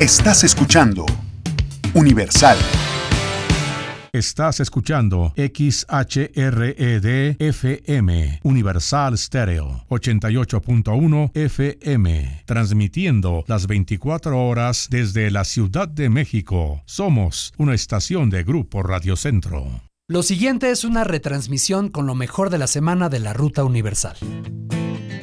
Estás escuchando Universal. Estás escuchando XHRED FM, Universal Stereo, 88.1 FM, transmitiendo las 24 horas desde la Ciudad de México. Somos una estación de Grupo Radio Centro. Lo siguiente es una retransmisión con lo mejor de la semana de la Ruta Universal.